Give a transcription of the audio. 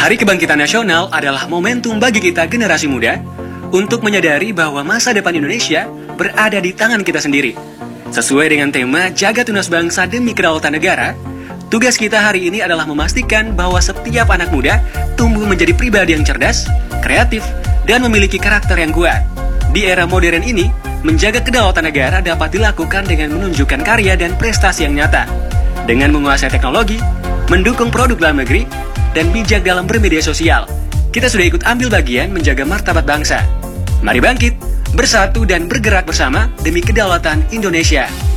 Hari Kebangkitan Nasional adalah momentum bagi kita generasi muda untuk menyadari bahwa masa depan Indonesia berada di tangan kita sendiri. Sesuai dengan tema Jaga Tunas Bangsa Demi Kedaulatan Negara, tugas kita hari ini adalah memastikan bahwa setiap anak muda tumbuh menjadi pribadi yang cerdas, kreatif, dan memiliki karakter yang kuat. Di era modern ini, menjaga kedaulatan negara dapat dilakukan dengan menunjukkan karya dan prestasi yang nyata. Dengan menguasai teknologi, mendukung produk dalam negeri, dan bijak dalam bermedia sosial, kita sudah ikut ambil bagian menjaga martabat bangsa. Mari bangkit, bersatu dan bergerak bersama demi kedaulatan Indonesia.